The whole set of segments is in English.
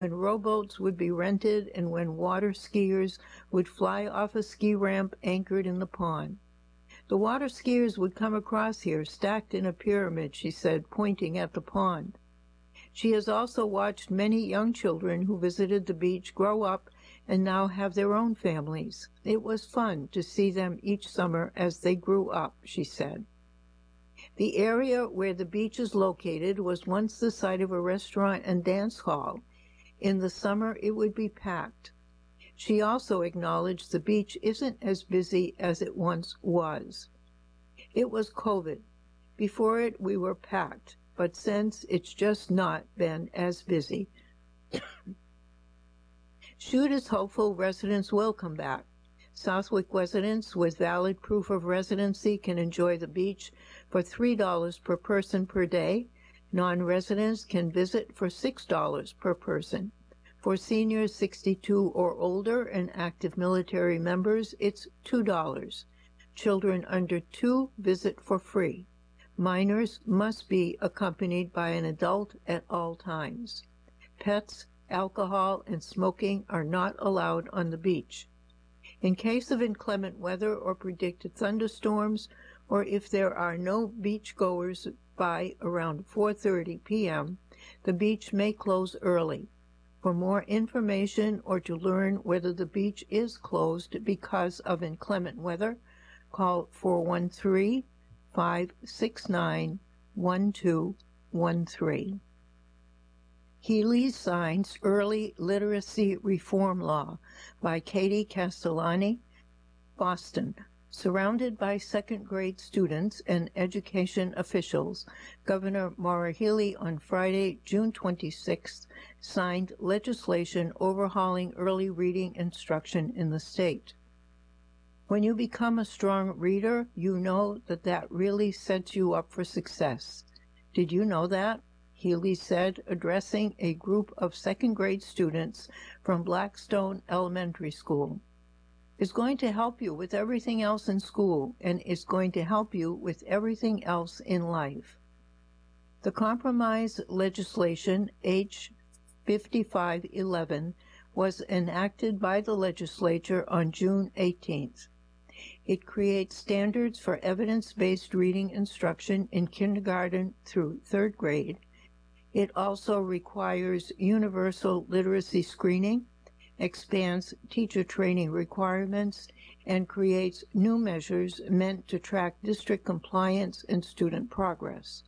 when rowboats would be rented and when water skiers would fly off a ski ramp anchored in the pond. The water skiers would come across here stacked in a pyramid, she said, pointing at the pond. She has also watched many young children who visited the beach grow up and now have their own families. It was fun to see them each summer as they grew up, she said. The area where the beach is located was once the site of a restaurant and dance hall. In the summer, it would be packed. She also acknowledged the beach isn't as busy as it once was. It was COVID. Before it, we were packed, but since it's just not been as busy. Shute is hopeful residents will come back. Southwick residents with valid proof of residency can enjoy the beach for $3 per person per day. Non-residents can visit for $6 per person. For seniors 62 or older and active military members, it's $2. Children under 2 visit for free. Minors must be accompanied by an adult at all times. Pets, alcohol, and smoking are not allowed on the beach. In case of inclement weather or predicted thunderstorms, or if there are no beachgoers by around 4:30 p.m., the beach may close early. For more information or to learn whether the beach is closed because of inclement weather, call 413-569-1213. Healy signs Early Literacy Reform Law by Katie Castellani, Boston. Surrounded by second-grade students and education officials, Governor Maura Healey on Friday, June 26th, signed legislation overhauling early reading instruction in the state. When you become a strong reader, you know that really sets you up for success. Did you know that? Healey said, addressing a group of second-grade students from Blackstone Elementary School. It's going to help you with everything else in school, and it's going to help you with everything else in life. The compromise legislation, H. 5511, was enacted by the legislature on June 18th. It creates standards for evidence-based reading instruction in kindergarten through 3rd grade. It also requires universal literacy screening, expands teacher training requirements, and creates new measures meant to track district compliance and student progress.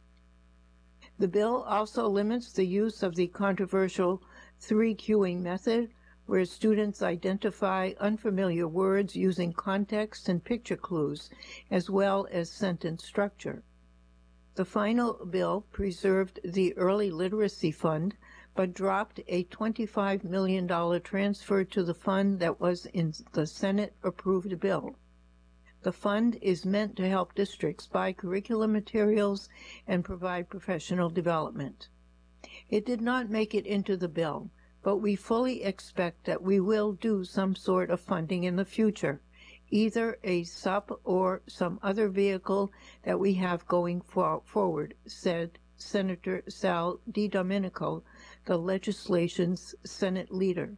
The bill also limits the use of the controversial 3-cueing method, where students identify unfamiliar words using context and picture clues, as well as sentence structure. The final bill preserved the Early Literacy Fund, but dropped a $25 million transfer to the fund that was in the Senate-approved bill. The fund is meant to help districts buy curriculum materials and provide professional development. It did not make it into the bill, but we fully expect that we will do some sort of funding in the future, either a SUP or some other vehicle that we have going forward, said Senator Sal DiDomenico, the legislation's Senate leader.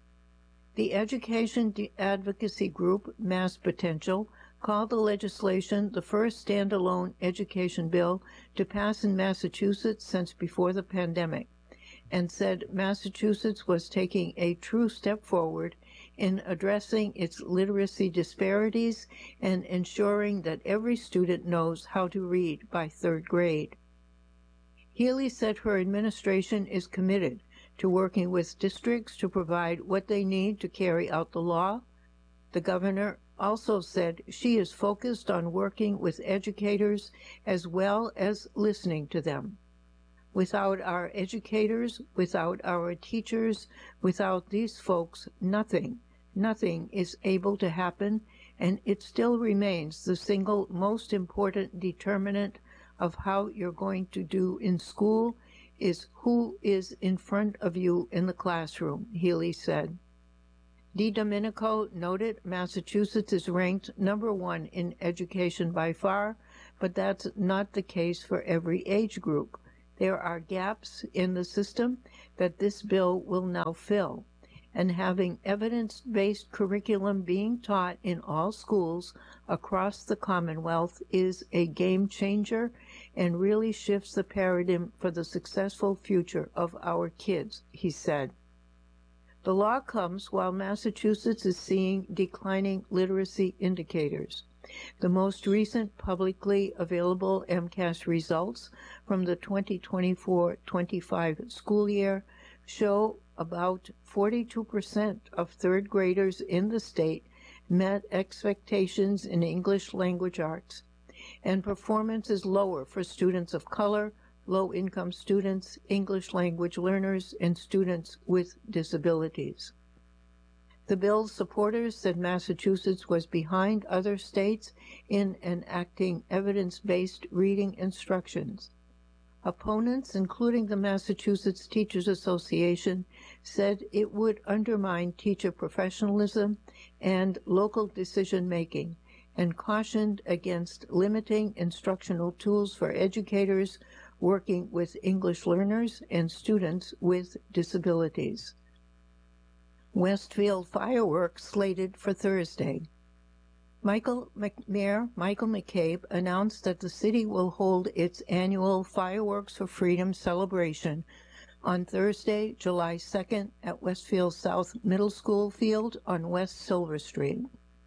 The education advocacy group, Mass Potential, called the legislation the first standalone education bill to pass in Massachusetts since before the pandemic, and said Massachusetts was taking a true step forward in addressing its literacy disparities and ensuring that every student knows how to read by 3rd grade. Healey said her administration is committed to working with districts to provide what they need to carry out the law. The governor also said she is focused on working with educators as well as listening to them. Without our educators, without our teachers, without these folks, nothing is able to happen, and it still remains the single most important determinant of how you're going to do in school is who is in front of you in the classroom, Healey said. DiDomenico noted Massachusetts is ranked #1 in education by far, but that's not the case for every age group. There are gaps in the system that this bill will now fill, and having evidence-based curriculum being taught in all schools across the Commonwealth is a game changer and really shifts the paradigm for the successful future of our kids, he said. The law comes while Massachusetts is seeing declining literacy indicators. The most recent publicly available MCAS results from the 2024-25 school year show about 42% of third graders in the state met expectations in English language arts, and performance is lower for students of color, low-income students, English language learners, and students with disabilities. The bill's supporters said Massachusetts was behind other states in enacting evidence-based reading instructions. Opponents, including the Massachusetts Teachers Association, said it would undermine teacher professionalism and local decision-making, and cautioned against limiting instructional tools for educators working with English learners and students with disabilities. Westfield fireworks slated for Thursday. Mayor Michael McCabe announced that the city will hold its annual Fireworks for Freedom celebration on Thursday, July 2nd at Westfield South Middle School field on West Silver Street.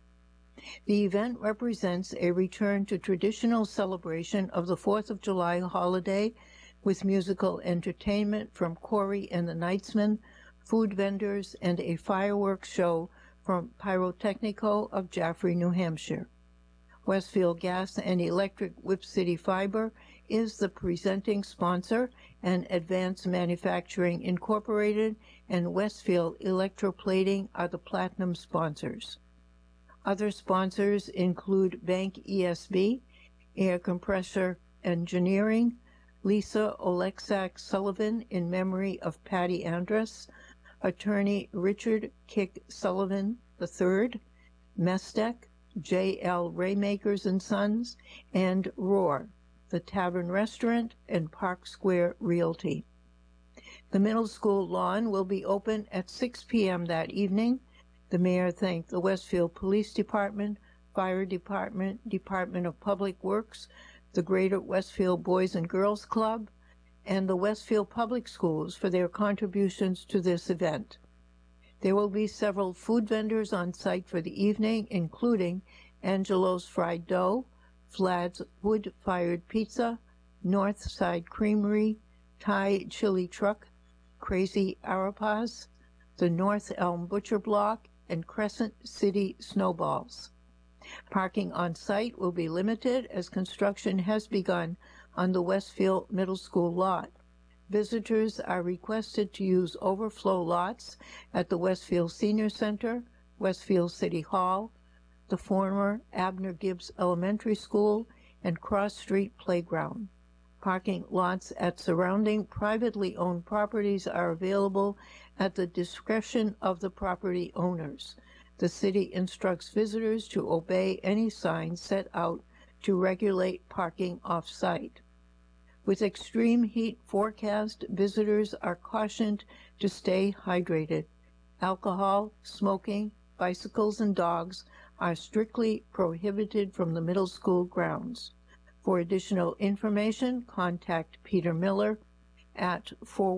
The event represents a return to traditional celebration of the 4th of July holiday with musical entertainment from Corey and the Knightsmen, food vendors, and a fireworks show from Pyrotechnico of Jaffrey, New Hampshire. Westfield Gas and Electric Whip City Fiber is the presenting sponsor, and Advanced Manufacturing Incorporated and Westfield Electroplating are the platinum sponsors. Other sponsors include Bank ESB, Air Compressor Engineering, Lisa Oleksak Sullivan in memory of Patty Andrus, Attorney Richard Kick Sullivan III, Mestec, J.L. Raymakers and Sons, and Roar, the Tavern Restaurant and Park Square Realty. The middle school lawn will be open at 6 p.m. that evening. The mayor thanked the Westfield Police Department, Fire Department, Department of Public Works, the Greater Westfield Boys and Girls Club, and the Westfield Public Schools for their contributions to this event. There will be several food vendors on site for the evening, including Angelo's Fried Dough, Vlad's Wood-Fired Pizza, Northside Creamery, Thai Chili Truck, Crazy Arapas, the North Elm Butcher Block, and Crescent City Snowballs. Parking on site will be limited as construction has begun on the Westfield Middle School lot. Visitors are requested to use overflow lots at the Westfield Senior Center, Westfield City Hall, the former Abner Gibbs Elementary School, and Cross Street Playground. Parking lots at surrounding privately owned properties are available at the discretion of the property owners. The city instructs visitors to obey any signs set out to regulate parking off-site. With extreme heat forecast, visitors are cautioned to stay hydrated. Alcohol, smoking, bicycles, and dogs are strictly prohibited from the middle school grounds. For additional information, contact Peter Miller at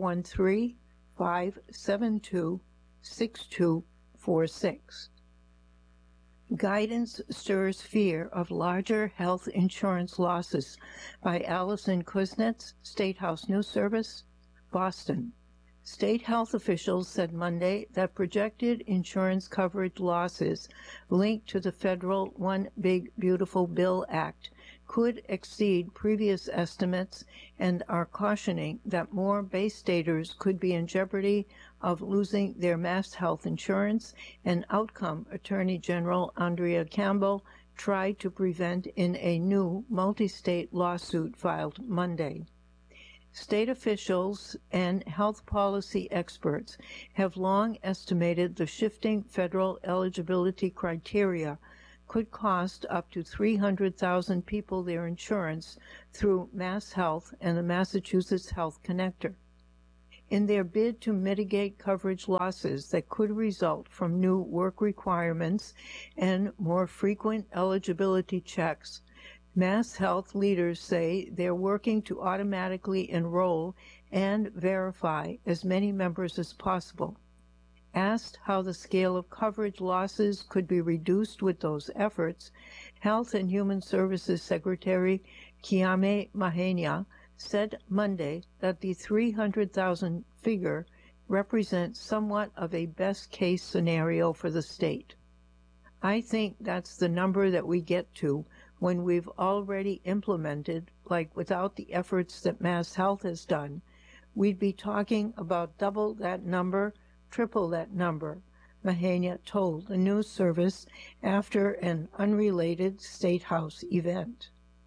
413-572-6246. Guidance Stirs Fear of Larger Health Insurance Losses by Allison Kuznets, State House News Service, Boston. State health officials said Monday that projected insurance coverage losses linked to the federal One Big Beautiful Bill Act could exceed previous estimates and are cautioning that more Bay Staters could be in jeopardy of losing their mass health insurance, an outcome Attorney General Andrea Campbell tried to prevent in a new multi-state lawsuit filed Monday. State officials and health policy experts have long estimated the shifting federal eligibility criteria could cost up to 300,000 people their insurance through MassHealth and the Massachusetts Health Connector. In their bid to mitigate coverage losses that could result from new work requirements and more frequent eligibility checks, MassHealth leaders say they're working to automatically enroll and verify as many members as possible. Asked how the scale of coverage losses could be reduced with those efforts, Health and Human Services Secretary Kiame Mahenia said Monday that the 300,000 figure represents somewhat of a best-case scenario for the state. I think that's the number that we get to when we've already implemented, like without the efforts that MassHealth has done. We'd be talking about double that number, triple that number, Mahenia told the news service after an unrelated State House event.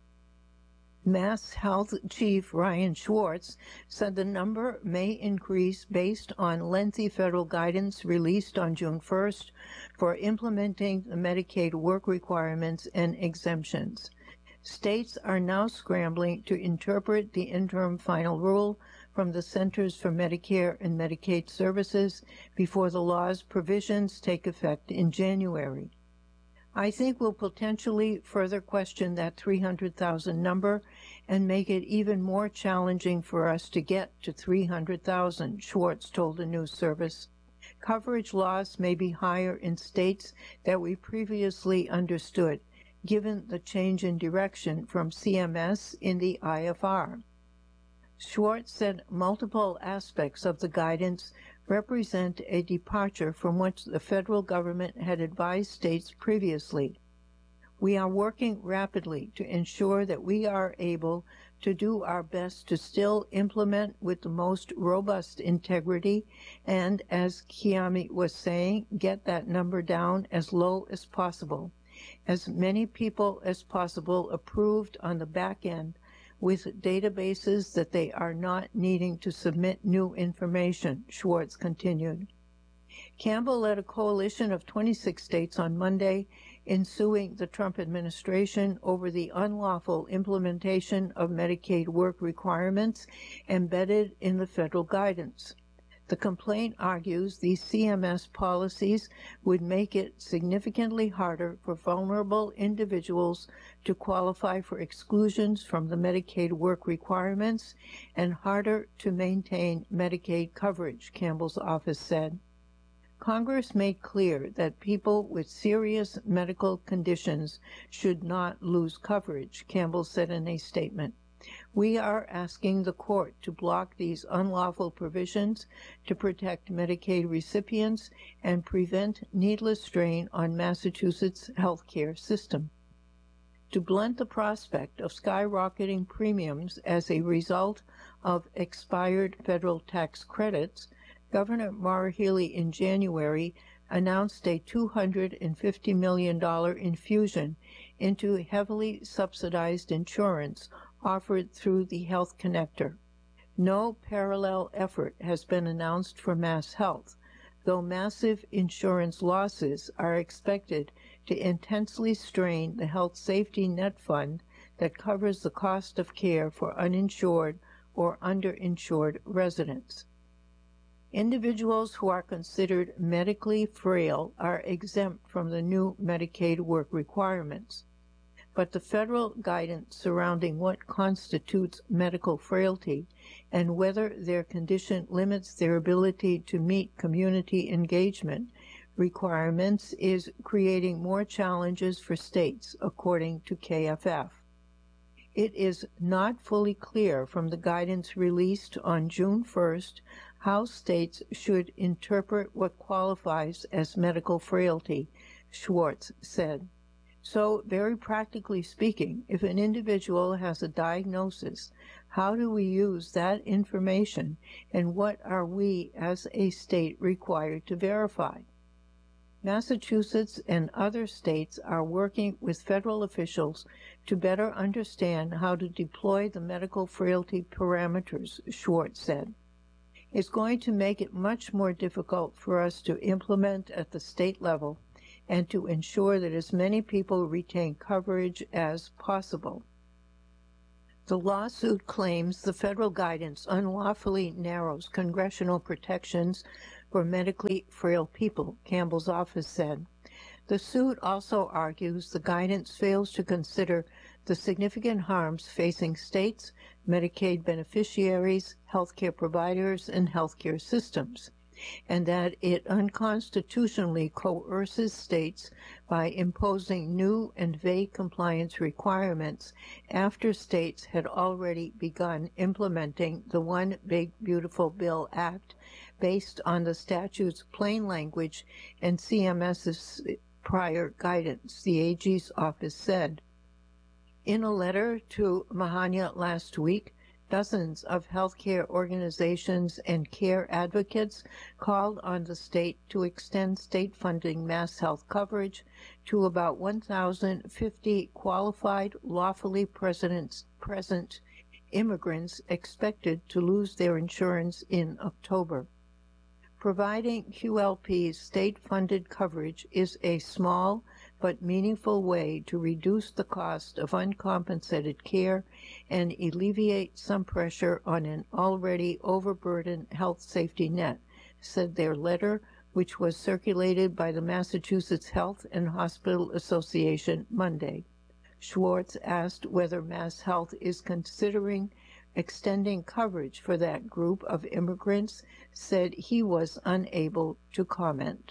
MassHealth Chief Ryan Schwartz said the number may increase based on lengthy federal guidance released on June 1st for implementing the Medicaid work requirements and exemptions. States are now scrambling to interpret the interim final rule from the Centers for Medicare and Medicaid Services before the law's provisions take effect in January. I think we'll potentially further question that 300,000 number and make it even more challenging for us to get to 300,000, Schwartz told the news service. Coverage loss may be higher in states that we previously understood, given the change in direction from CMS in the IFR. Schwartz said multiple aspects of the guidance represent a departure from what the federal government had advised states previously. We are working rapidly to ensure that we are able to do our best to still implement with the most robust integrity and, as Kiame was saying, get that number down as low as possible. As many people as possible approved on the back end with databases that they are not needing to submit new information, Schwartz continued. Campbell led a coalition of 26 states on Monday in suing the Trump administration over the unlawful implementation of Medicaid work requirements embedded in the federal guidance. The complaint argues these CMS policies would make it significantly harder for vulnerable individuals to qualify for exclusions from the Medicaid work requirements and harder to maintain Medicaid coverage, Campbell's office said. Congress made clear that people with serious medical conditions should not lose coverage, Campbell said in a statement. We are asking the court to block these unlawful provisions to protect Medicaid recipients and prevent needless strain on Massachusetts' healthcare system. To blunt the prospect of skyrocketing premiums as a result of expired federal tax credits, Governor Maura Healey in January announced a $250 million infusion into heavily subsidized insurance offered through the Health Connector. No parallel effort has been announced for MassHealth, though massive insurance losses are expected to intensely strain the health safety net fund that covers the cost of care for uninsured or underinsured residents. Individuals who are considered medically frail are exempt from the new Medicaid work requirements. But the federal guidance surrounding what constitutes medical frailty and whether their condition limits their ability to meet community engagement requirements is creating more challenges for states, according to KFF. It is not fully clear from the guidance released on June 1st how states should interpret what qualifies as medical frailty, Schwartz said. So, very practically speaking, if an individual has a diagnosis, how do we use that information and what are we as a state required to verify? Massachusetts and other states are working with federal officials to better understand how to deploy the medical frailty parameters, Schwartz said. It's going to make it much more difficult for us to implement at the state level and to ensure that as many people retain coverage as possible. The lawsuit claims the federal guidance unlawfully narrows congressional protections for medically frail people, Campbell's office said. The suit also argues the guidance fails to consider the significant harms facing states, Medicaid beneficiaries, healthcare providers, and healthcare systems, and that it unconstitutionally coerces states by imposing new and vague compliance requirements after states had already begun implementing the One Big Beautiful Bill Act based on the statute's plain language and CMS's prior guidance, the AG's office said. In a letter to Mahania last week, dozens of healthcare organizations and care advocates called on the state to extend state-funding mass health coverage to about 1,050 qualified, lawfully present immigrants expected to lose their insurance in October. Providing QLP's state-funded coverage is a small but meaningful way to reduce the cost of uncompensated care and alleviate some pressure on an already overburdened health safety net, said their letter, which was circulated by the Massachusetts Health and Hospital Association Monday. Schwartz asked whether MassHealth is considering extending coverage for that group of immigrants, said he was unable to comment.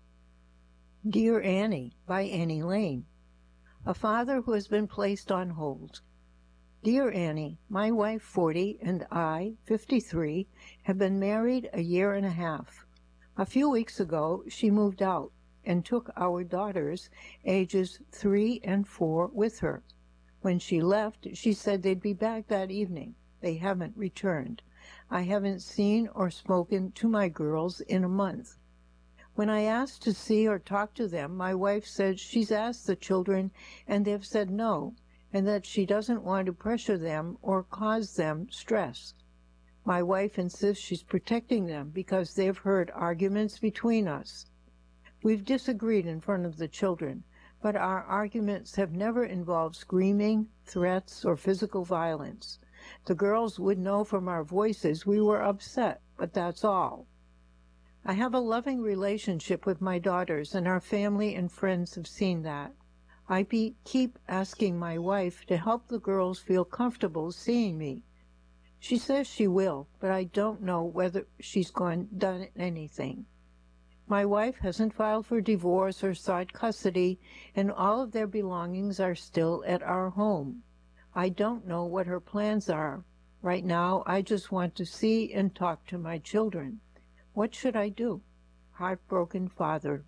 Dear Annie, by Annie Lane. A father who has been placed on hold. Dear Annie, my wife 40 and I, 53, have been married a year and a half. A few weeks ago, she moved out and took our daughters, ages 3 and 4, with her. When she left, she said they'd be back that evening. They haven't returned. I haven't seen or spoken to my girls in a month. When I asked to see or talk to them, my wife said she's asked the children and they've said no, and that she doesn't want to pressure them or cause them stress. My wife insists she's protecting them because they've heard arguments between us. We've disagreed in front of the children, but our arguments have never involved screaming, threats, or physical violence. The girls would know from our voices we were upset, but that's all. I have a loving relationship with my daughters, and our family and friends have seen that. I keep asking my wife to help the girls feel comfortable seeing me. She says she will, but I don't know whether she's done anything. My wife hasn't filed for divorce or sought custody, and all of their belongings are still at our home. I don't know what her plans are. Right now, I just want to see and talk to my children. What should I do? Heartbroken Father.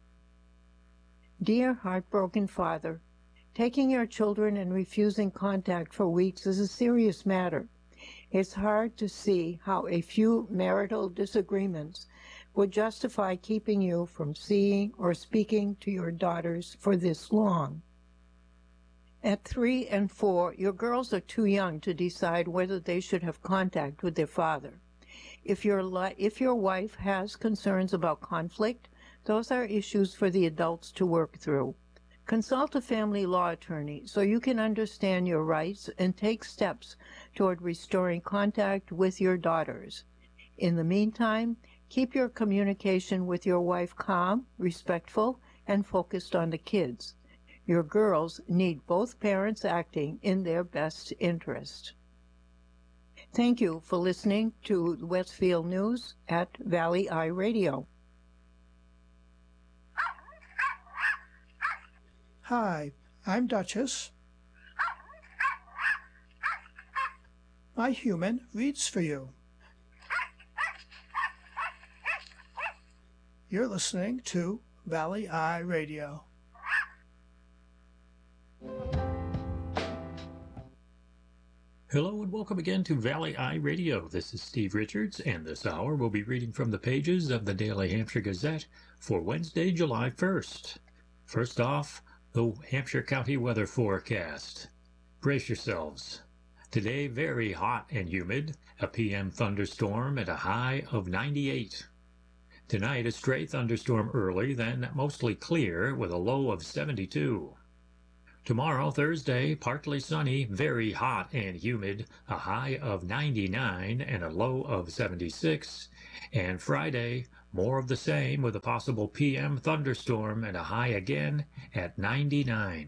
Dear Heartbroken Father, taking your children and refusing contact for weeks is a serious matter. It's hard to see how a few marital disagreements would justify keeping you from seeing or speaking to your daughters for this long. At 3 and 4, your girls are too young to decide whether they should have contact with their father. If your wife has concerns about conflict, those are issues for the adults to work through. Consult a family law attorney so you can understand your rights and take steps toward restoring contact with your daughters. In the meantime, keep your communication with your wife calm, respectful, and focused on the kids. Your girls need both parents acting in their best interest. Thank you for listening to Westfield News at Valley Eye Radio. Hi, I'm Duchess. My human reads for you. You're listening to Valley Eye Radio. Hello and welcome again to Valley Eye Radio. This is Steve Richards, and this hour we'll be reading from the pages of the Daily Hampshire Gazette for Wednesday, July 1st. First off, the Hampshire County weather forecast. Brace yourselves. Today, very hot and humid, a PM thunderstorm at a high of 98. Tonight, a stray thunderstorm early, then mostly clear with a low of 72. Tomorrow, Thursday, partly sunny, very hot and humid, a high of 99 and a low of 76. And Friday, more of the same with a possible PM thunderstorm and a high again at 99.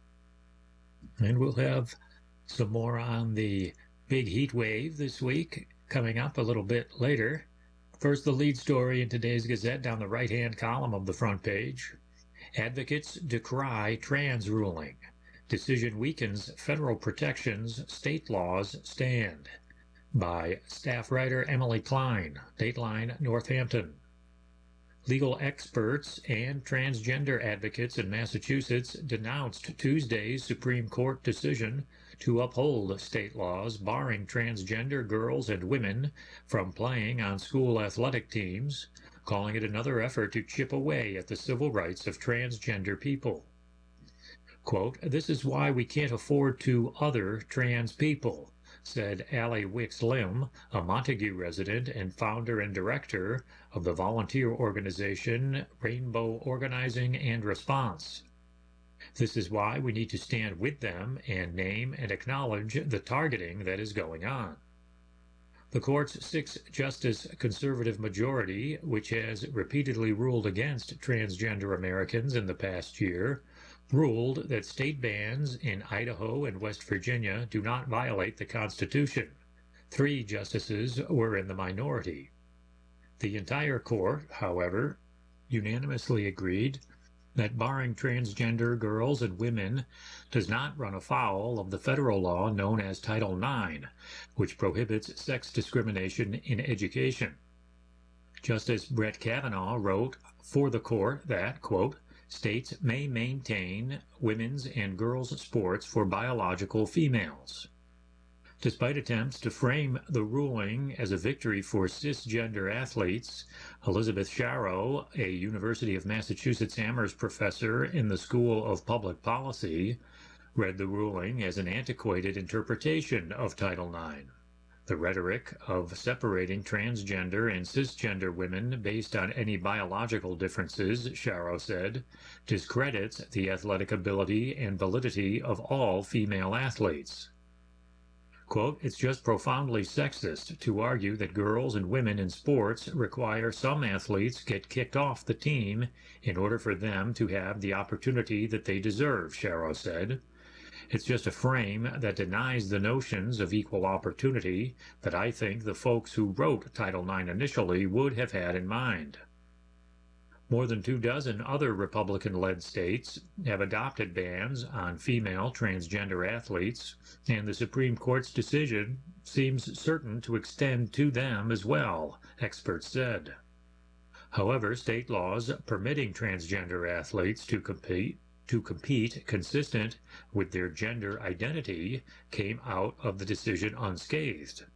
And we'll have some more on the big heat wave this week coming up a little bit later. First, the lead story in today's Gazette down the right-hand column of the front page. Advocates decry trans ruling. Decision weakens federal protections, state laws stand. By staff writer Emily Klein, Dateline, Northampton. Legal experts and transgender advocates in Massachusetts denounced Tuesday's Supreme Court decision to uphold state laws barring transgender girls and women from playing on school athletic teams, calling it another effort to chip away at the civil rights of transgender people. Quote, "This is why we can't afford to other trans people," said Allie Wicks Lim, a Montague resident and founder and director of the volunteer organization Rainbow Organizing and Response. "This is why we need to stand with them and name and acknowledge the targeting that is going on." The court's 6-justice conservative majority, which has repeatedly ruled against transgender Americans in the past year, ruled that state bans in Idaho and West Virginia do not violate the Constitution. 3 justices were in the minority. The entire court, however, unanimously agreed that barring transgender girls and women does not run afoul of the federal law known as Title IX, which prohibits sex discrimination in education. Justice Brett Kavanaugh wrote for the court that, quote, "States may maintain women's and girls' sports for biological females." Despite attempts to frame the ruling as a victory for cisgender athletes, Elizabeth Sharrow, a University of Massachusetts Amherst professor in the School of Public Policy, read the ruling as an antiquated interpretation of Title IX. The rhetoric of separating transgender and cisgender women based on any biological differences, Sharrow said, discredits the athletic ability and validity of all female athletes. Quote, "It's just profoundly sexist to argue that girls and women in sports require some athletes get kicked off the team in order for them to have the opportunity that they deserve," Sharrow said. "It's just a frame that denies the notions of equal opportunity that I think the folks who wrote Title IX initially would have had in mind." More than 24 other Republican-led states have adopted bans on female transgender athletes, and the Supreme Court's decision seems certain to extend to them as well, experts said. However, state laws permitting transgender athletes to compete consistent with their gender identity came out of the decision unscathed.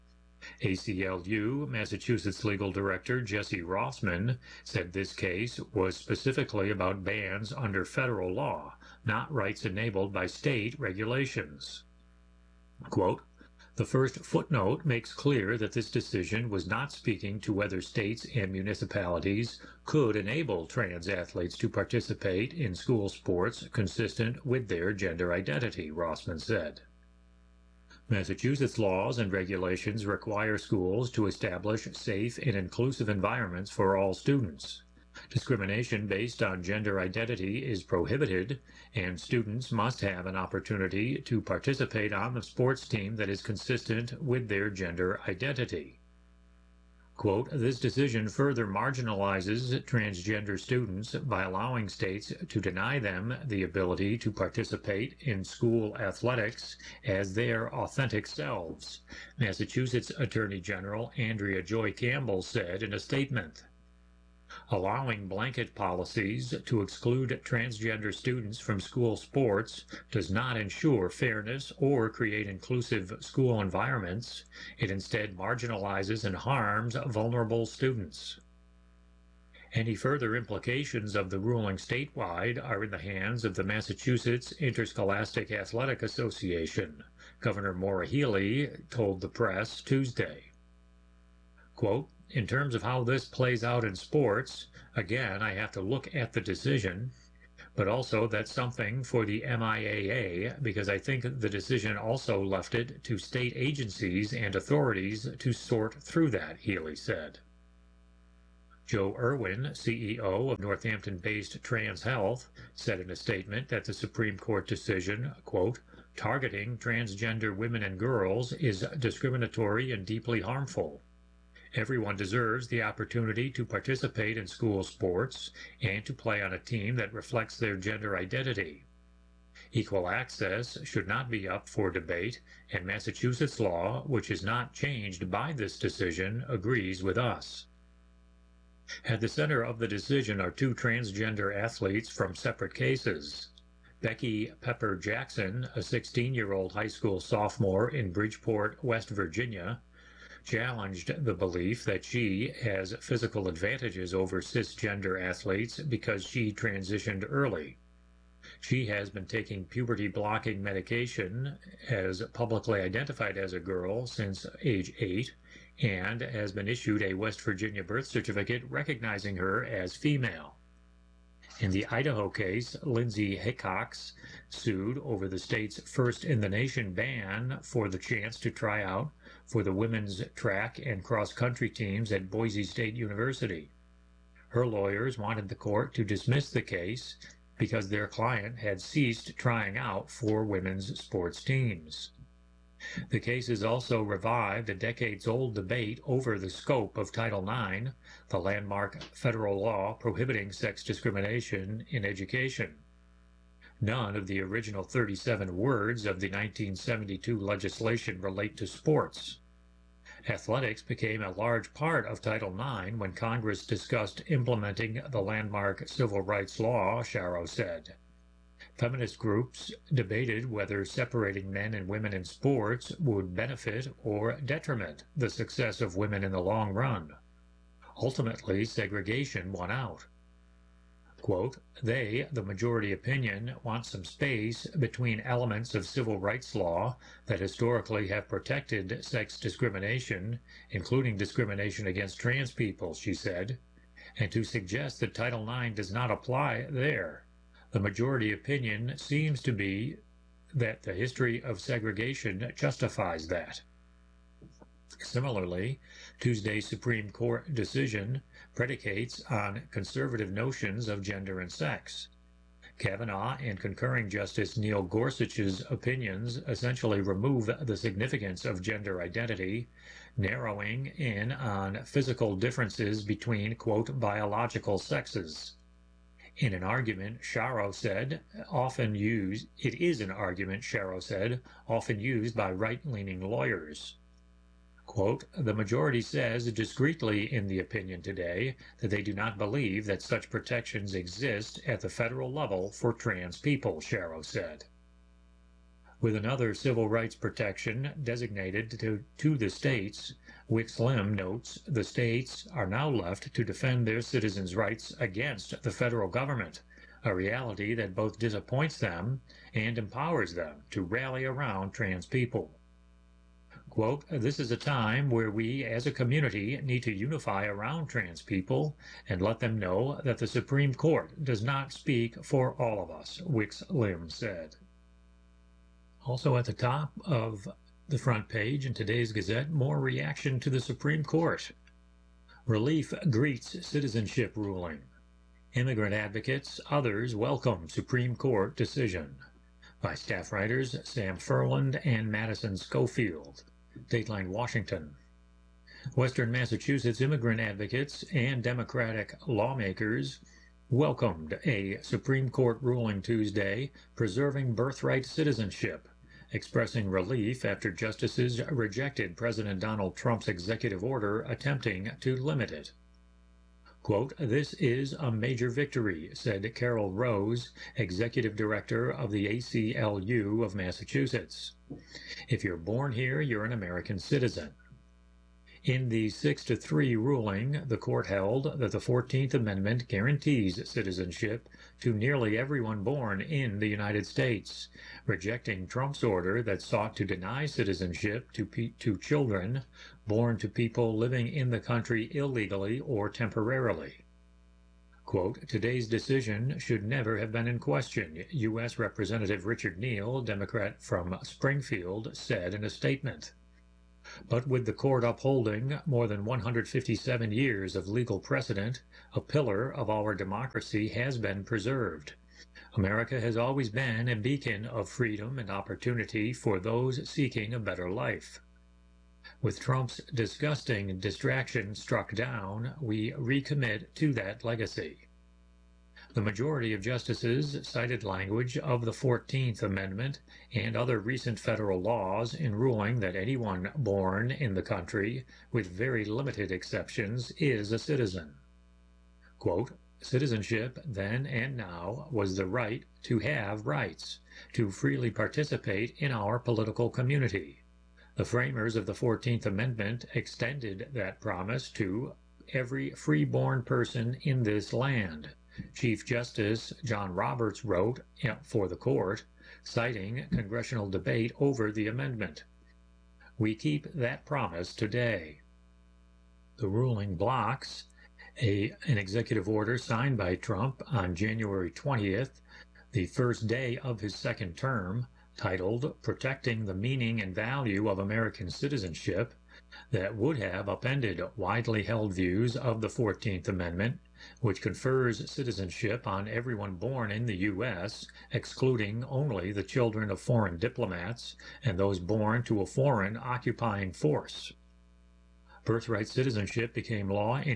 ACLU Massachusetts legal director Jesse Rossman said this case was specifically about bans under federal law, not rights enabled by state regulations. Quote, "The first footnote makes clear that this decision was not speaking to whether states and municipalities could enable trans athletes to participate in school sports consistent with their gender identity," Rossman said. Massachusetts laws and regulations require schools to establish safe and inclusive environments for all students. Discrimination based on gender identity is prohibited, and students must have an opportunity to participate on the sports team that is consistent with their gender identity. Quote, "This decision further marginalizes transgender students by allowing states to deny them the ability to participate in school athletics as their authentic selves," Massachusetts Attorney General Andrea Joy Campbell said in a statement. Allowing blanket policies to exclude transgender students from school sports does not ensure fairness or create inclusive school environments. It instead marginalizes and harms vulnerable students. Any further implications of the ruling statewide are in the hands of the Massachusetts Interscholastic Athletic Association, Governor Maura Healey told the press Tuesday. Quote, in terms of how this plays out in sports, again, I have to look at the decision, but also that's something for the MIAA because I think the decision also left it to state agencies and authorities to sort through that, Healy said. Joe Irwin, CEO of Northampton-based Trans Health, said in a statement that the Supreme Court decision, quote, targeting transgender women and girls is discriminatory and deeply harmful. Everyone deserves the opportunity to participate in school sports and to play on a team that reflects their gender identity. Equal access should not be up for debate, and Massachusetts law, which is not changed by this decision, agrees with us. At the center of the decision are two transgender athletes from separate cases. Becky Pepper Jackson, a 16-year-old high school sophomore in Bridgeport, West Virginia, challenged the belief that she has physical advantages over cisgender athletes because she transitioned early. She has been taking puberty-blocking medication, as publicly identified as a girl, since age 8, and has been issued a West Virginia birth certificate recognizing her as female. In the Idaho case, Lindsay Hickox sued over the state's first-in-the-nation ban for the chance to try out for the women's track and cross-country teams at Boise State University. Her lawyers wanted the court to dismiss the case because their client had ceased trying out for women's sports teams. The case has also revived a decades-old debate over the scope of Title IX, the landmark federal law prohibiting sex discrimination in education. None of the original 37 words of the 1972 legislation relate to sports. Athletics became a large part of Title IX when Congress discussed implementing the landmark civil rights law, Sharrow said. Feminist groups debated whether separating men and women in sports would benefit or detriment the success of women in the long run. Ultimately, segregation won out. Quote, they, the majority opinion, want some space between elements of civil rights law that historically have protected sex discrimination, including discrimination against trans people, she said, and to suggest that Title IX does not apply there. The majority opinion seems to be that the history of segregation justifies that. Similarly, Tuesday's Supreme Court decision predicates on conservative notions of gender and sex. Kavanaugh and concurring Justice Neil Gorsuch's opinions essentially remove the significance of gender identity, narrowing in on physical differences between, quote, biological sexes. In an argument, Sharrow said, often used by right-leaning lawyers. Quote, the majority says discreetly in the opinion today that they do not believe that such protections exist at the federal level for trans people, Sharrow said. With another civil rights protection designated to the states, Wicks-Lim notes the states are now left to defend their citizens' rights against the federal government, a reality that both disappoints them and empowers them to rally around trans people. Quote, this is a time where we as a community need to unify around trans people and let them know that the Supreme Court does not speak for all of us, Wicks-Lim said. Also at the top of the front page in today's Gazette, more reaction to the Supreme Court. Relief greets citizenship ruling. Immigrant advocates, others welcome Supreme Court decision. By staff writers Sam Furland and Madison Schofield. Dateline, Washington. Western Massachusetts immigrant advocates and Democratic lawmakers welcomed a Supreme Court ruling Tuesday preserving birthright citizenship, expressing relief after justices rejected President Donald Trump's executive order attempting to limit it. Quote, this is a major victory, said Carol Rose, executive director of the ACLU of Massachusetts. If you're born here, you're an American citizen. In the 6-3 ruling, the court held that the 14th Amendment guarantees citizenship to nearly everyone born in the United States, rejecting Trump's order that sought to deny citizenship to children born to people living in the country illegally or temporarily. Quote, today's decision should never have been in question, U.S. Representative Richard Neal, Democrat from Springfield, said in a statement. But with the court upholding more than 157 years of legal precedent, a pillar of our democracy has been preserved. America has always been a beacon of freedom and opportunity for those seeking a better life. With Trump's disgusting distraction struck down, we recommit to that legacy. The majority of justices cited language of the 14th Amendment and other recent federal laws in ruling that anyone born in the country, with very limited exceptions, is a citizen. Quote, citizenship then and now was the right to have rights, to freely participate in our political community. The framers of the 14th Amendment extended that promise to every free-born person in this land. Chief Justice John Roberts wrote for the court, citing congressional debate over the amendment. We keep that promise today. The ruling blocks an executive order signed by Trump on January 20th, the first day of his second term, titled Protecting the Meaning and Value of American Citizenship, that would have upended widely held views of the 14th Amendment, which confers citizenship on everyone born in the U.S., excluding only the children of foreign diplomats and those born to a foreign occupying force. Birthright citizenship became law in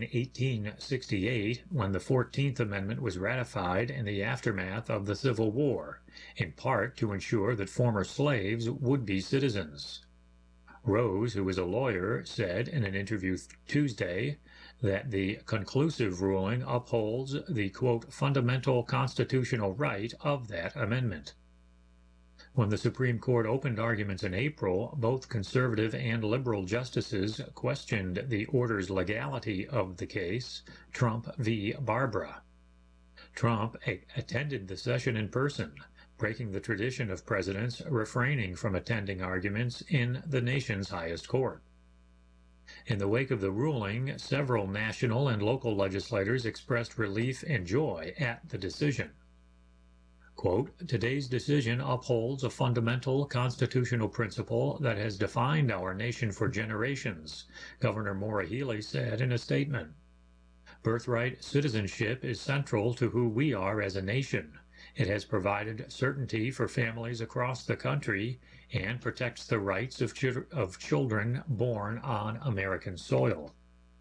1868 when the 14th Amendment was ratified in the aftermath of the Civil War, in part to ensure that former slaves would be citizens. Rose, who is a lawyer, said in an interview Tuesday that the conclusive ruling upholds the, quote, fundamental constitutional right of that amendment. When the Supreme Court opened arguments in April, both conservative and liberal justices questioned the order's legality of the case, Trump v. Barbara. Trump attended the session in person, breaking the tradition of presidents refraining from attending arguments in the nation's highest court. In the wake of the ruling, several national and local legislators expressed relief and joy at the decision. Quote, today's decision upholds a fundamental constitutional principle that has defined our nation for generations, Governor Maura Healey said in a statement. Birthright citizenship is central to who we are as a nation. It has provided certainty for families across the country and protects the rights of children born on American soil.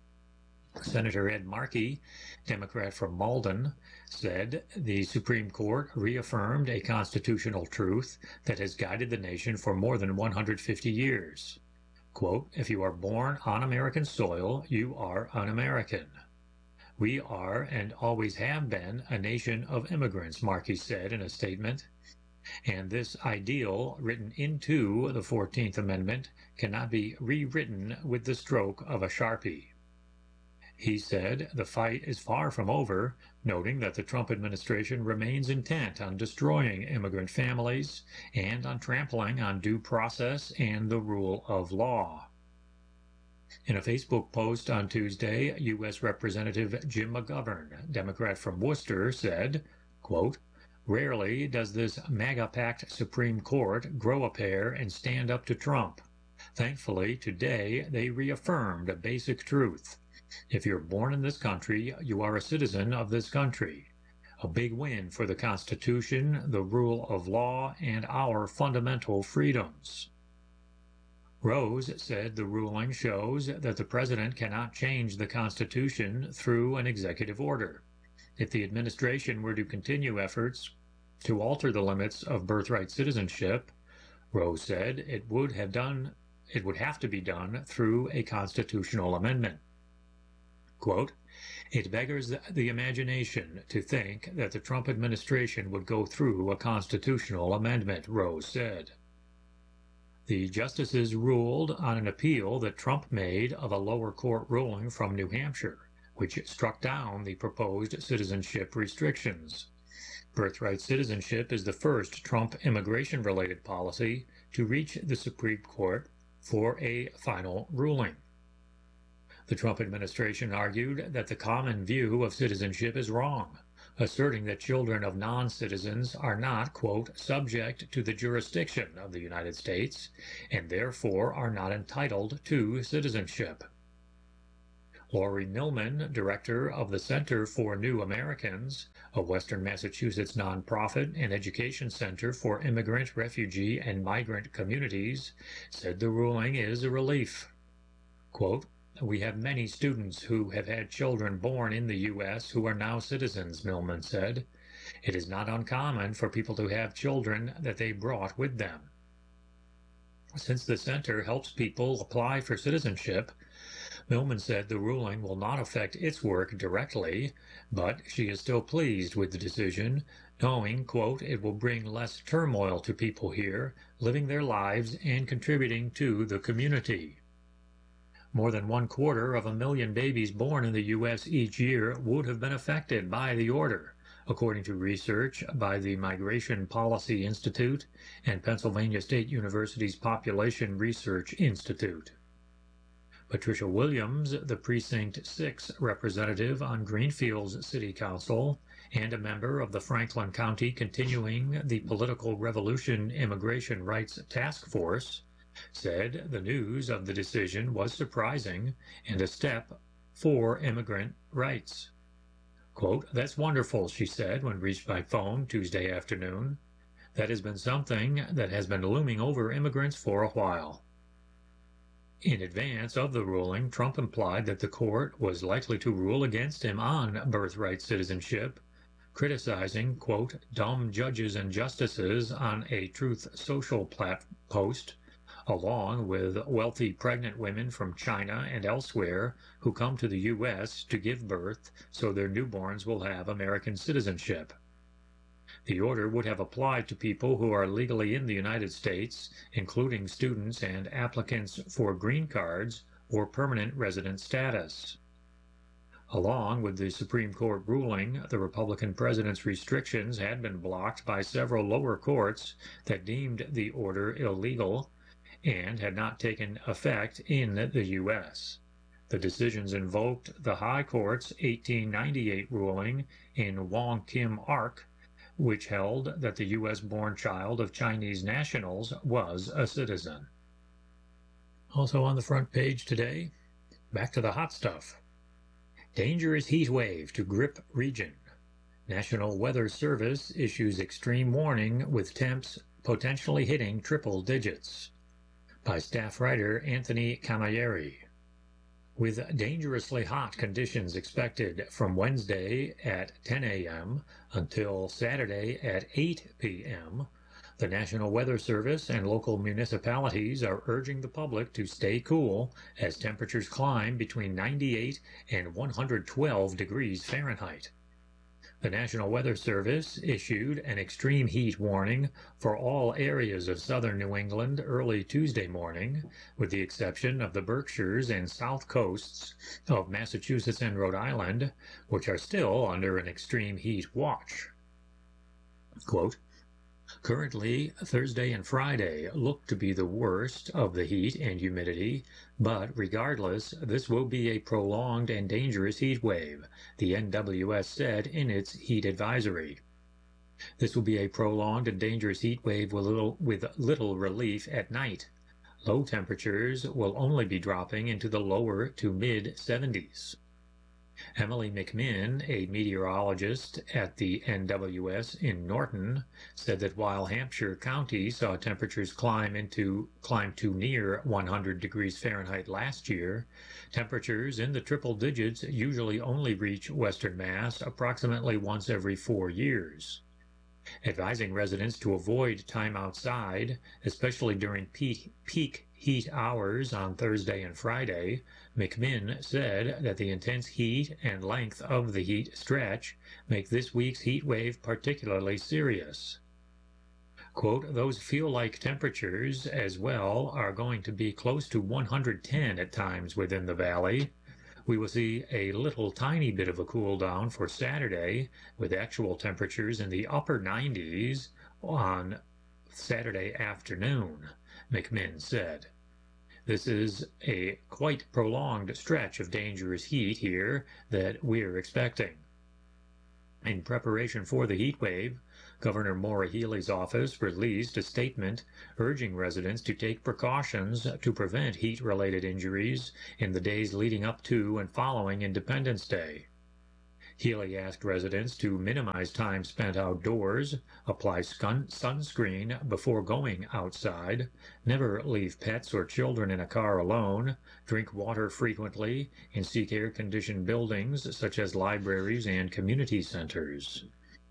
Senator Ed Markey, Democrat from Malden, said the Supreme Court reaffirmed a constitutional truth that has guided the nation for more than 150 years. Quote, if you are born on American soil, you are an American. We are and always have been a nation of immigrants, Markey said in a statement. And this ideal, written into the 14th Amendment, cannot be rewritten with the stroke of a Sharpie. He said the fight is far from over, noting that the Trump administration remains intent on destroying immigrant families and on trampling on due process and the rule of law. In a Facebook post on Tuesday, U.S. Representative Jim McGovern, Democrat from Worcester, said, quote, rarely does this MAGA-packed Supreme Court grow a pair and stand up to Trump. Thankfully, today they reaffirmed a basic truth. If you're born in this country, you are a citizen of this country. A big win for the Constitution, the rule of law, and our fundamental freedoms. Rose said the ruling shows that the president cannot change the Constitution through an executive order. If the administration were to continue efforts to alter the limits of birthright citizenship, Rose said it would have to be done through a constitutional amendment. Quote, it beggars the imagination to think that the Trump administration would go through a constitutional amendment, Rose said. The justices ruled on an appeal that Trump made of a lower court ruling from New Hampshire, which struck down the proposed citizenship restrictions. Birthright citizenship is the first Trump immigration-related policy to reach the Supreme Court for a final ruling. The Trump administration argued that the common view of citizenship is wrong, asserting that children of non-citizens are not, quote, subject to the jurisdiction of the United States and therefore are not entitled to citizenship. Lori Millman, director of the Center for New Americans, a Western Massachusetts nonprofit and education center for immigrant, refugee, and migrant communities, said the ruling is a relief. Quote, "We have many students who have had children born in the U.S. who are now citizens," Millman said. "It is not uncommon for people to have children that they brought with them." Since the center helps people apply for citizenship, Millman said the ruling will not affect its work directly, but she is still pleased with the decision, knowing, quote, "it will bring less turmoil to people here, living their lives and contributing to the community." More than 250,000 babies born in the U.S. each year would have been affected by the order, according to research by the Migration Policy Institute and Pennsylvania State University's Population Research Institute. Patricia Williams, the Precinct 6 representative on Greenfield's City Council and a member of the Franklin County Continuing the Political Revolution Immigration Rights Task Force, said the news of the decision was surprising and a step for immigrant rights. Quote, "That's wonderful," she said when reached by phone Tuesday afternoon. "That has been something that has been looming over immigrants for a while." In advance of the ruling, Trump implied that the court was likely to rule against him on birthright citizenship, criticizing, quote, "dumb judges and justices" on a Truth Social post, along with wealthy pregnant women from China and elsewhere who come to the U.S. to give birth so their newborns will have American citizenship. The order would have applied to people who are legally in the United States, including students and applicants for green cards or permanent resident status. Along with the Supreme Court ruling, the Republican president's restrictions had been blocked by several lower courts that deemed the order illegal and had not taken effect in the U.S. The decisions invoked the High Court's 1898 ruling in Wong Kim Ark, which held that the U.S.-born child of Chinese nationals was a citizen. Also on the front page today, back to the hot stuff. Dangerous heat wave to grip region. National Weather Service issues extreme warning with temps potentially hitting triple digits. By staff writer Anthony Camilleri. With dangerously hot conditions expected from Wednesday at 10 a.m. until Saturday at 8 p.m., the National Weather Service and local municipalities are urging the public to stay cool as temperatures climb between 98 and 112 degrees Fahrenheit. The National Weather Service issued an extreme heat warning for all areas of southern New England early Tuesday morning, with the exception of the Berkshires and south coasts of Massachusetts and Rhode Island, which are still under an extreme heat watch. Quote, "Currently, Thursday and Friday look to be the worst of the heat and humidity, but regardless, this will be a prolonged and dangerous heat wave," the NWS said in its heat advisory. "This will be a prolonged and dangerous heat wave with little relief at night. Low temperatures will only be dropping into the lower to mid-70s. Emily McMinn, a meteorologist at the NWS in Norton, said that while Hampshire County saw temperatures climb to near 100 degrees Fahrenheit last year, temperatures in the triple digits usually only reach Western Mass approximately once every 4 years. Advising residents to avoid time outside, especially during peak heat hours on Thursday and Friday, McMinn said that the intense heat and length of the heat stretch make this week's heat wave particularly serious. Quote, those feel-like temperatures as well are going to be close to 110 at times within the valley. We will see a little tiny bit of a cool down for Saturday with actual temperatures in the upper 90s on Saturday afternoon, McMinn said. This is a quite prolonged stretch of dangerous heat here that we're expecting. In preparation for the heat wave, Governor Maura Healey's office released a statement urging residents to take precautions to prevent heat-related injuries in the days leading up to and following Independence Day. Healey asked residents to minimize time spent outdoors, apply sunscreen before going outside, never leave pets or children in a car alone, drink water frequently, and seek air-conditioned buildings such as libraries and community centers.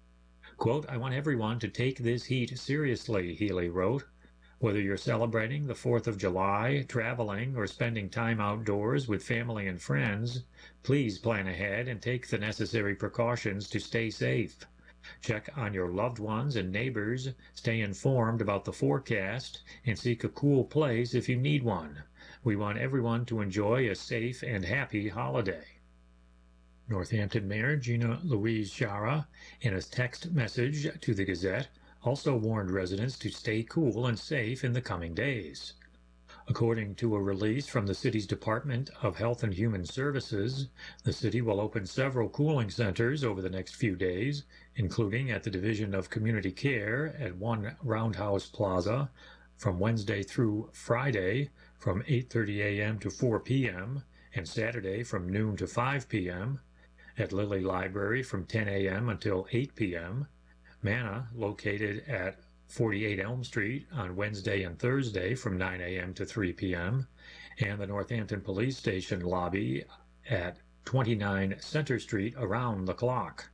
Quote, I want everyone to take this heat seriously, Healey wrote. Whether you're celebrating the 4th of July, traveling, or spending time outdoors with family and friends, please plan ahead and take the necessary precautions to stay safe. Check on your loved ones and neighbors, stay informed about the forecast, and seek a cool place if you need one. We want everyone to enjoy a safe and happy holiday. Northampton Mayor Gina Louise Shara, in a text message to the Gazette, also warned residents to stay cool and safe in the coming days. According to a release from the city's Department of Health and Human Services, the city will open several cooling centers over the next few days, including at the Division of Community Care at 1 Roundhouse Plaza from Wednesday through Friday from 8:30 a.m. to 4 p.m. and Saturday from noon to 5 p.m., at Lilly Library from 10 a.m. until 8 p.m., Manna, located at 48 Elm Street on Wednesday and Thursday from 9 a.m. to 3 p.m., and the Northampton Police Station lobby at 29 Center Street around the clock.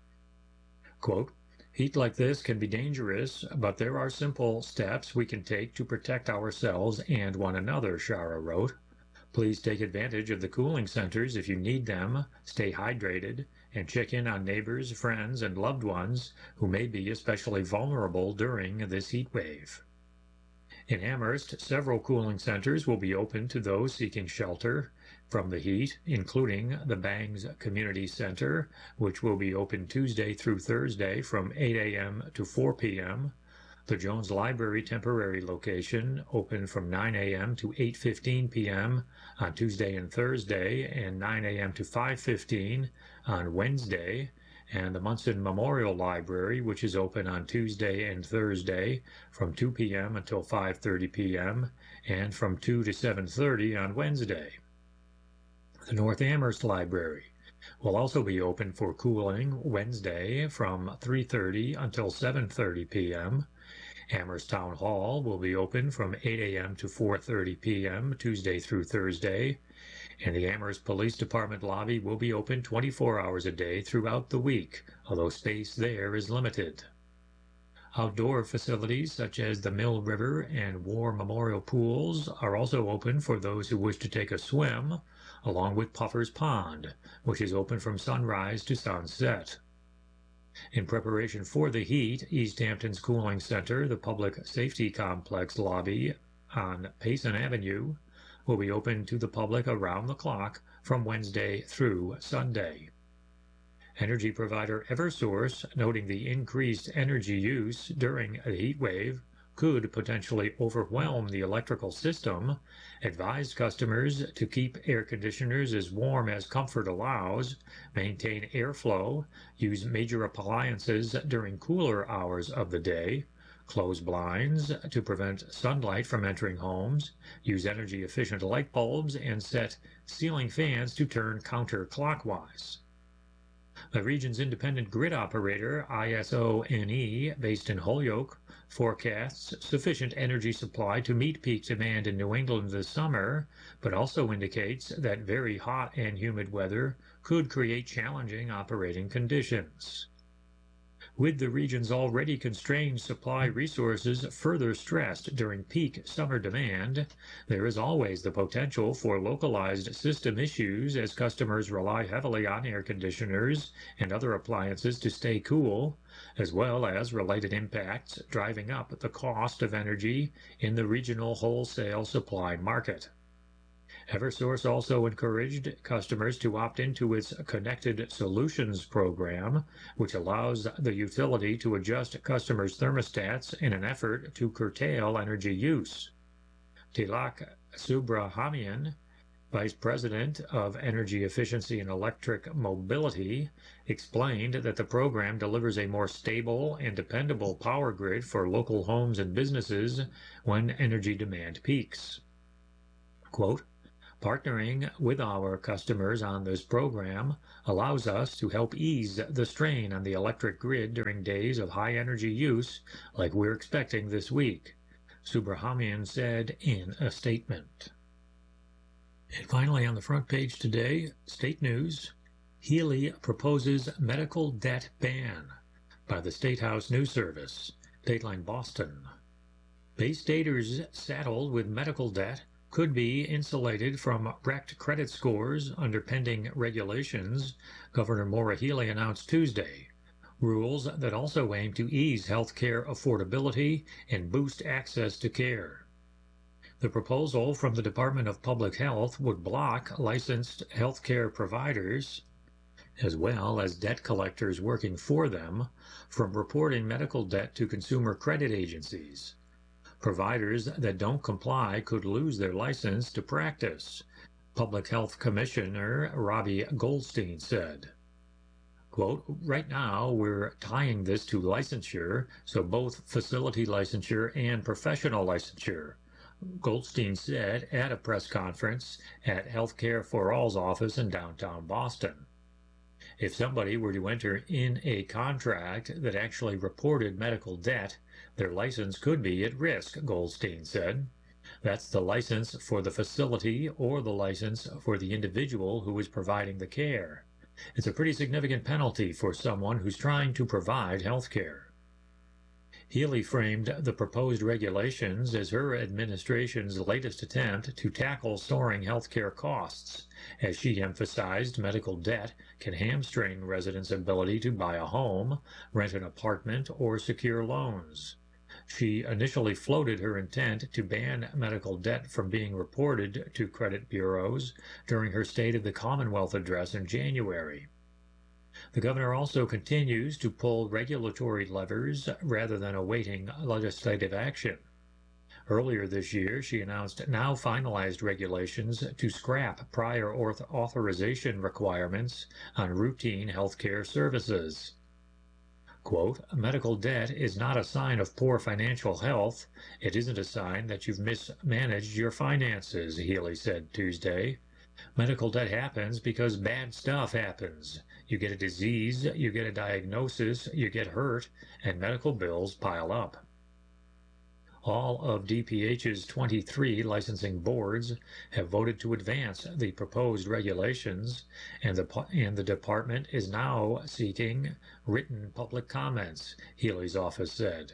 Quote, heat like this can be dangerous, but there are simple steps we can take to protect ourselves and one another, Shara wrote. Please take advantage of the cooling centers if you need them, stay hydrated, and check in on neighbors, friends, and loved ones who may be especially vulnerable during this heat wave. In Amherst, several cooling centers will be open to those seeking shelter from the heat, including the Bangs Community Center, which will be open Tuesday through Thursday from 8 a.m. to 4 p.m., the Jones Library temporary location open from 9 a.m. to 8:15 p.m. on Tuesday and Thursday and 9 a.m. to 5:15 on Wednesday, and the Munson Memorial Library, which is open on Tuesday and Thursday from 2 p.m. until 5:30 p.m. and from 2 to 7:30 on Wednesday. The North Amherst Library will also be open for cooling Wednesday from 3:30 until 7:30 p.m. Amherst Town Hall will be open from 8 a.m. to 4:30 p.m. Tuesday through Thursday, and the Amherst Police Department lobby will be open 24 hours a day throughout the week, although space there is limited. Outdoor facilities such as the Mill River and War Memorial Pools are also open for those who wish to take a swim, along with Puffer's Pond, which is open from sunrise to sunset. In preparation for the heat, East Hampton's Cooling Center, the Public Safety Complex lobby on Payson Avenue, will be open to the public around the clock from Wednesday through Sunday. Energy provider Eversource, noting the increased energy use during a heat wave could potentially overwhelm the electrical system, advised customers to keep air conditioners as warm as comfort allows, maintain airflow, use major appliances during cooler hours of the day, close blinds to prevent sunlight from entering homes, use energy-efficient light bulbs, and set ceiling fans to turn counterclockwise. The region's independent grid operator, ISO-NE, based in Holyoke, forecasts sufficient energy supply to meet peak demand in New England this summer, but also indicates that very hot and humid weather could create challenging operating conditions. with the region's already constrained supply resources further stressed during peak summer demand, there is always the potential for localized system issues as customers rely heavily on air conditioners and other appliances to stay cool, as well as related impacts driving up the cost of energy in the regional wholesale supply market. Eversource also encouraged customers to opt into its Connected Solutions program, which allows the utility to adjust customers' thermostats in an effort to curtail energy use. Tilak Subramanian, Vice President of Energy Efficiency and Electric Mobility, explained that the program delivers a more stable and dependable power grid for local homes and businesses when energy demand peaks. Quote, "Partnering with our customers on this program allows us to help ease the strain on the electric grid during days of high energy use like we're expecting this week," Subramanian said in a statement. And finally, on the front page today, state news, Healey proposes medical debt ban by the State House News Service, Dateline Boston. Bay Staters saddled with medical debt could be insulated from wrecked credit scores under pending regulations, Governor Maura Healey announced Tuesday. Rules that also aim to ease health care affordability and boost access to care. The proposal from the Department of Public Health would block licensed health care providers, as well as debt collectors working for them, from reporting medical debt to consumer credit agencies. Providers that don't comply could lose their license to practice, Public Health Commissioner Robbie Goldstein said. Quote, "Right now we're tying this to licensure, so both facility licensure and professional licensure," Goldstein said at a press conference at Healthcare for All's office in downtown Boston. If somebody were to enter in a contract that actually reported medical debt, their license could be at risk, Goldstein said. That's the license for the facility or the license for the individual who is providing the care. It's a pretty significant penalty for someone who's trying to provide health care. Healey framed the proposed regulations as her administration's latest attempt to tackle soaring healthcare costs, as she emphasized medical debt can hamstring residents' ability to buy a home, rent an apartment, or secure loans. She initially floated her intent to ban medical debt from being reported to credit bureaus during her State of the Commonwealth address in January. The governor also continues to pull regulatory levers rather than awaiting legislative action. Earlier this year, she announced now finalized regulations to scrap prior authorization requirements on routine health care services. Quote, "Medical debt is not a sign of poor financial health. It isn't a sign that you've mismanaged your finances," Healey said Tuesday. "Medical debt happens because bad stuff happens. You get a disease, you get a diagnosis, you get hurt, and medical bills pile up." All of DPH's 23 licensing boards have voted to advance the proposed regulations, and the department is now seeking written public comments, Healey's office said.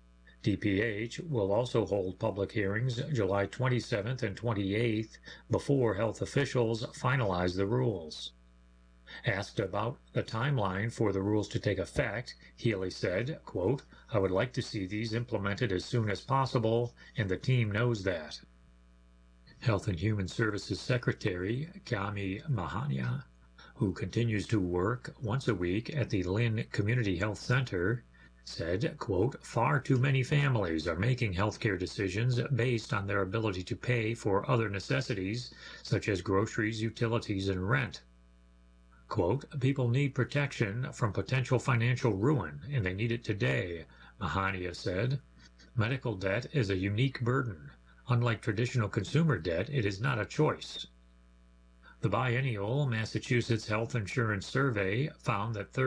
DPH will also hold public hearings July 27th and 28th before health officials finalize the rules. Asked about the timeline for the rules to take effect, Healey said, quote, "I would like to see these implemented as soon as possible, and the team knows that." Health and Human Services Secretary Kami Mahania, who continues to work once a week at the Lynn Community Health Center, said, quote, "Far too many families are making healthcare decisions based on their ability to pay for other necessities such as groceries, utilities, and rent." Quote, "People need protection from potential financial ruin, and they need it today," Mahania said. "Medical debt is a unique burden. Unlike traditional consumer debt, it is not a choice." The biennial Massachusetts Health Insurance Survey found that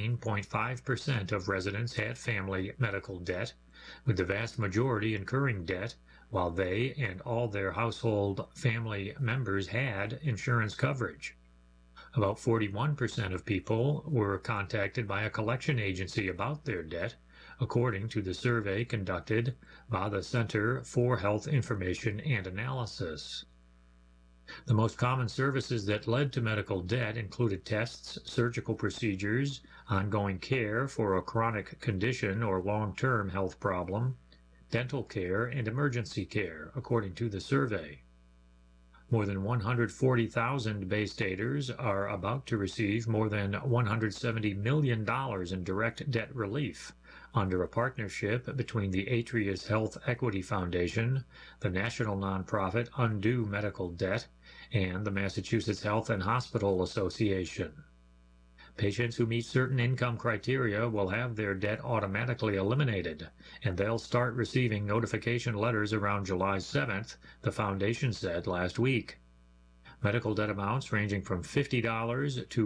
13.5% of residents had family medical debt, with the vast majority incurring debt while they and all their household family members had insurance coverage. About 41% of people were contacted by a collection agency about their debt, according to the survey conducted by the Center for Health Information and Analysis. The most common services that led to medical debt included tests, surgical procedures, ongoing care for a chronic condition or long-term health problem, dental care, and emergency care, according to the survey. More than 140,000 Bay Staters are about to receive more than $170 million in direct debt relief under a partnership between the Atrius Health Equity Foundation, the national nonprofit Undo Medical Debt, and the Massachusetts Health and Hospital Association. Patients who meet certain income criteria will have their debt automatically eliminated, and they'll start receiving notification letters around July 7th, the foundation said last week. Medical debt amounts ranging from $50 to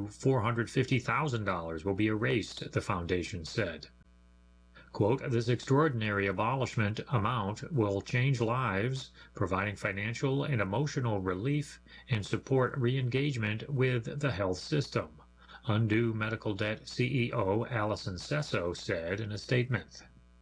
$450,000 will be erased, the foundation said. Quote, this extraordinary abolishment amount will change lives, providing financial and emotional relief and support re-engagement with the health system, Undo Medical Debt CEO Allison Sesso said in a statement.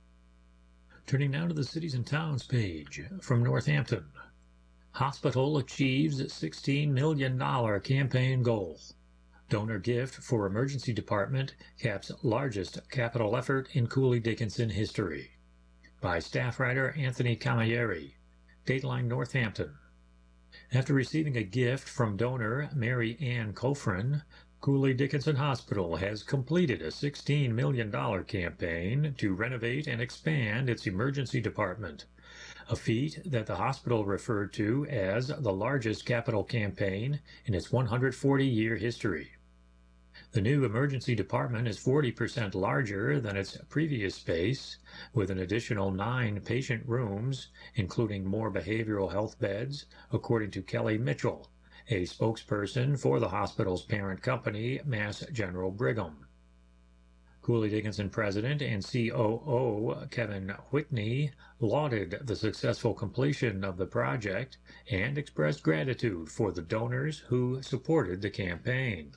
Turning now to the Cities and Towns page from Northampton. Hospital achieves $16 million campaign goal. Donor gift for emergency department caps largest capital effort in Cooley Dickinson history. By staff writer Anthony Camilleri. Dateline Northampton. After receiving a gift from donor Mary Ann Cofrin, Cooley Dickinson Hospital has completed a $16 million campaign to renovate and expand its emergency department, a feat that the hospital referred to as the largest capital campaign in its 140-year history. The new emergency department is 40% larger than its previous space, with an additional 9 patient rooms, including more behavioral health beds, according to Kelly Mitchell, a spokesperson for the hospital's parent company, Mass General Brigham. Cooley Dickinson President and COO Kevin Whitney lauded the successful completion of the project and expressed gratitude for the donors who supported the campaign.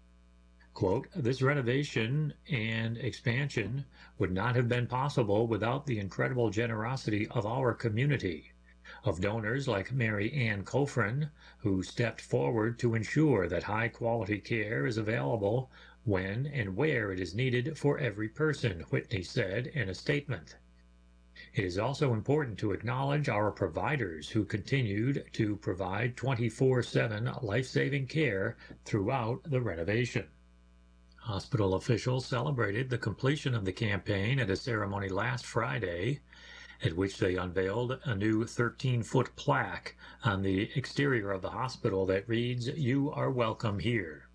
Quote, this renovation and expansion would not have been possible without the incredible generosity of our community, of donors like Mary Ann Cofrin, who stepped forward to ensure that high-quality care is available when and where it is needed for every person, Whitney said in a statement. It is also important to acknowledge our providers who continued to provide 24/7 life-saving care throughout the renovation. Hospital officials celebrated the completion of the campaign at a ceremony last Friday, at which they unveiled a new 13-foot plaque on the exterior of the hospital that reads, "You are welcome here."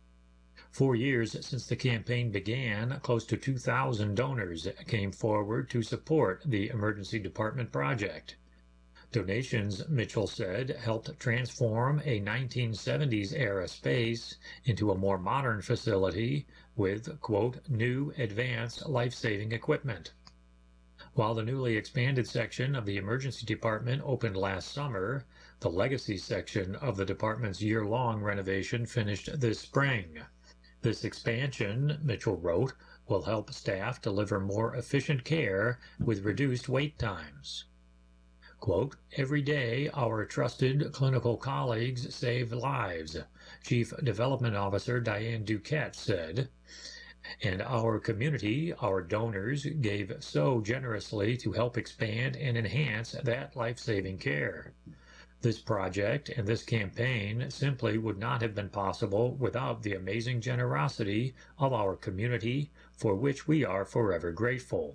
4 years since the campaign began, close to 2,000 donors came forward to support the emergency department project. Donations, Mitchell said, helped transform a 1970s-era space into a more modern facility with, quote, new, advanced, life-saving equipment. While the newly expanded section of the emergency department opened last summer, the legacy section of the department's year-long renovation finished this spring. This expansion, Mitchell wrote, will help staff deliver more efficient care with reduced wait times. Quote, every day our trusted clinical colleagues save lives, Chief Development Officer Diane Duquette said, and our community, our donors, gave so generously to help expand and enhance that life-saving care. This project and this campaign simply would not have been possible without the amazing generosity of our community, for which we are forever grateful.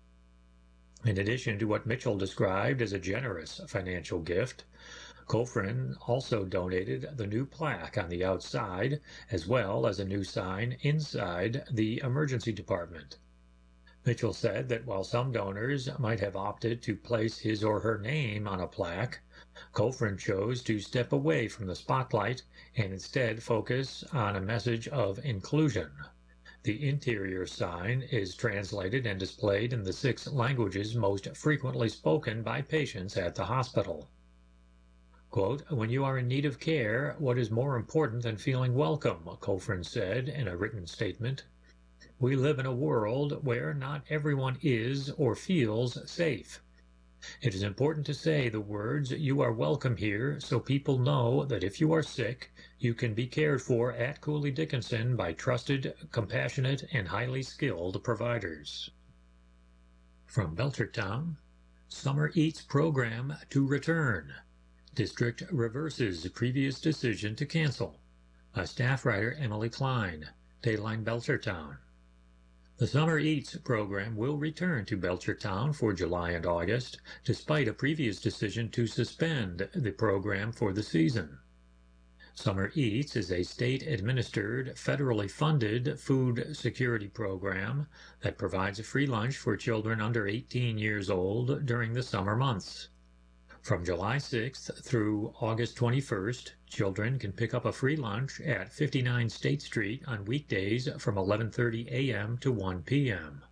In addition to what Mitchell described as a generous financial gift, Cofrin also donated the new plaque on the outside, as well as a new sign inside the emergency department. Mitchell said that while some donors might have opted to place his or her name on a plaque, Cofrin chose to step away from the spotlight and instead focus on a message of inclusion. The interior sign is translated and displayed in the 6 languages most frequently spoken by patients at the hospital. Quote, "When you are in need of care, what is more important than feeling welcome?" Cofran said in a written statement. "We live in a world where not everyone is or feels safe. It is important to say the words 'you are welcome here' so people know that if you are sick, you can be cared for at Cooley Dickinson by trusted, compassionate, and highly skilled providers." From Belchertown, Summer Eats program to return. District reverses previous decision to cancel. By staff writer Emily Klein, Dayline Belchertown. The Summer Eats program will return to Belchertown for July and August, despite a previous decision to suspend the program for the season. Summer Eats is a state-administered, federally funded food security program that provides a free lunch for children under 18 years old during the summer months. From July 6th through August 21st, children can pick up a free lunch at 59 State Street on weekdays from 11:30 a.m. to 1 p.m.